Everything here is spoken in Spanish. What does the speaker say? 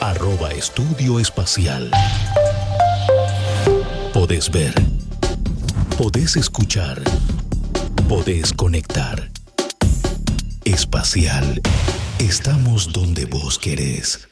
@Estudio Espacial. Podés ver. Podés escuchar. Podés conectar. Espacial. Estamos donde vos querés.